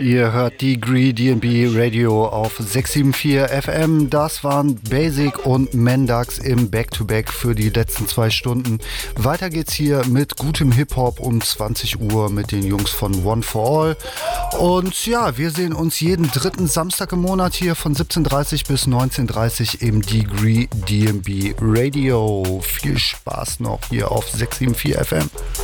Ihr hört Degree DNB Radio auf 674 FM. Das waren Basic und Mendax im Back-to-Back für die letzten 2 Stunden. Weiter geht's hier mit gutem Hip-Hop um 20 Uhr mit den Jungs von One for All. Und ja, wir sehen uns jeden dritten Samstag im Monat hier von 17:30 bis 19:30 im Degree DNB Radio. Viel Spaß noch hier auf 674 FM.